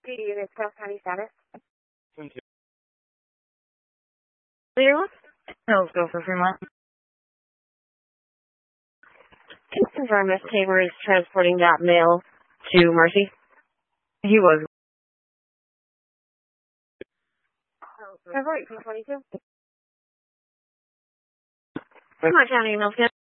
PD units, Cross County status. Clear? Let's go for Fremont. Just confirm Miss Tabor is transporting that mail to Mercy. He was. February 1822. Fremont County email scan.